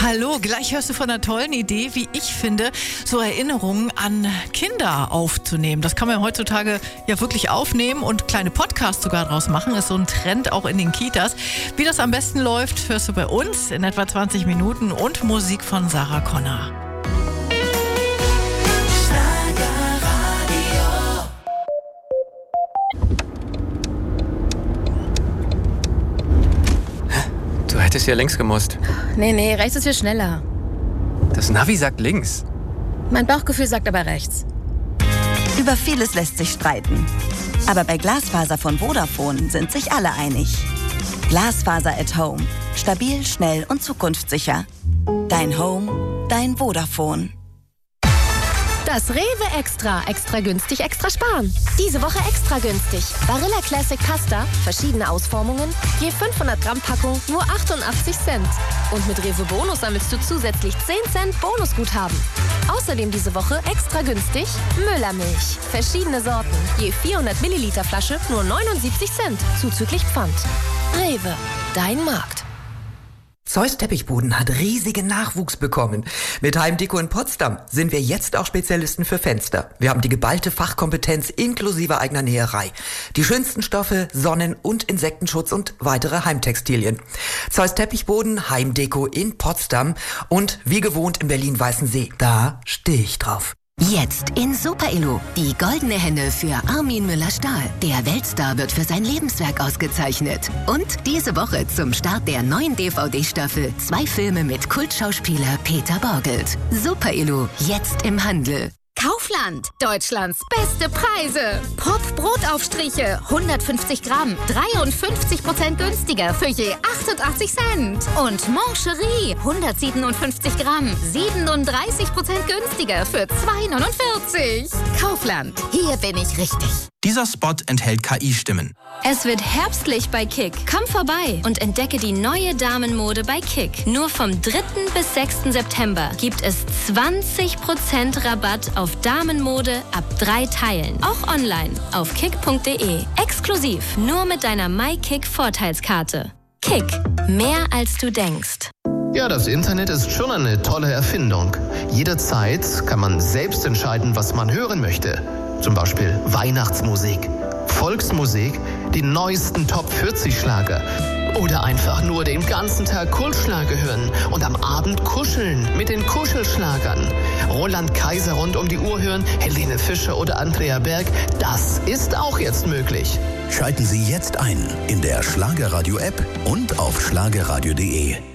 Hallo, gleich hörst du von einer tollen Idee, wie ich finde, so Erinnerungen an Kinder aufzunehmen. Das kann man heutzutage ja wirklich aufnehmen und kleine Podcasts sogar draus machen. Ist so ein Trend auch in den Kitas. Wie das am besten läuft, hörst du bei uns in etwa 20 Minuten und Musik von Sarah Connor. Du hättest ja links gemusst. Nee, rechts ist viel schneller. Das Navi sagt links. Mein Bauchgefühl sagt aber rechts. Über vieles lässt sich streiten. Aber bei Glasfaser von Vodafone sind sich alle einig. Glasfaser at Home. Stabil, schnell und zukunftssicher. Dein Home, dein Vodafone. Das Rewe Extra. Extra günstig, extra sparen. Diese Woche extra günstig. Barilla Classic Pasta, verschiedene Ausformungen, je 500 Gramm Packung, nur 88 Cent. Und mit Rewe Bonus sammelst du zusätzlich 10 Cent Bonusguthaben. Außerdem diese Woche extra günstig Müllermilch. Verschiedene Sorten, je 400 Milliliter Flasche, nur 79 Cent, zuzüglich Pfand. Rewe, dein Markt. Zeus Teppichboden hat riesigen Nachwuchs bekommen. Mit Heimdeko in Potsdam sind wir jetzt auch Spezialisten für Fenster. Wir haben die geballte Fachkompetenz inklusive eigener Näherei. Die schönsten Stoffe, Sonnen- und Insektenschutz und weitere Heimtextilien. Zeus Teppichboden, Heimdeko in Potsdam und wie gewohnt in Berlin-Weißensee. Da stehe ich drauf. Jetzt in Super Illu. Die goldene Henne für Armin Müller-Stahl. Der Weltstar wird für sein Lebenswerk ausgezeichnet. Und diese Woche zum Start der neuen DVD-Staffel 2 Filme mit Kultschauspieler Peter Borgelt. Super Illu, jetzt im Handel. Kaufland, Deutschlands beste Preise. Pop-Brotaufstriche, 150 Gramm, 53% günstiger für je 88 Cent. Und Mancherie, 157 Gramm, 37% günstiger für 2,49. Kaufland, hier bin ich richtig. Dieser Spot enthält KI-Stimmen. Es wird herbstlich bei Kick. Komm vorbei und entdecke die neue Damenmode bei Kick. Nur vom 3. bis 6. September gibt es 20% Rabatt auf Damenmode ab 3 Teilen. Auch online auf kick.de. Exklusiv nur mit deiner MyKick-Vorteilskarte. Kick. Mehr als du denkst. Ja, das Internet ist schon eine tolle Erfindung. Jederzeit kann man selbst entscheiden, was man hören möchte. Zum Beispiel Weihnachtsmusik, Volksmusik, die neuesten Top-40-Schlager oder einfach nur den ganzen Tag Kultschlager hören und am Abend kuscheln mit den Kuschelschlagern. Roland Kaiser rund um die Uhr hören, Helene Fischer oder Andrea Berg, das ist auch jetzt möglich. Schalten Sie jetzt ein in der Schlagerradio-App und auf schlagerradio.de.